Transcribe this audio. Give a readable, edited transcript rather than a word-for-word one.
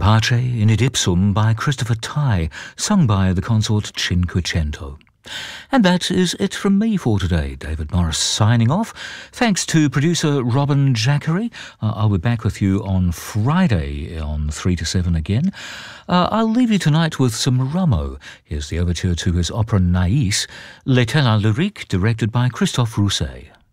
Pace in Ipsum by Christopher Tye, sung by the consort Cinquecento. And that is it from me for today. David Morris signing off. Thanks to producer Robin Jackery. I'll be back with you on Friday on 3 to 7 again. I'll leave you tonight with some Rameau. Here's the overture to his opera Naïs, L'Éternel lyrique, directed by Christophe Rousset.